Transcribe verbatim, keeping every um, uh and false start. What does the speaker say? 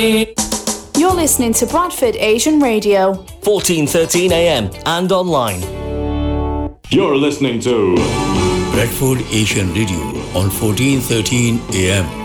You're listening to Bradford Asian Radio. fourteen thirteen A M and online. You're listening to Bradford Asian Radio on fourteen thirteen A M.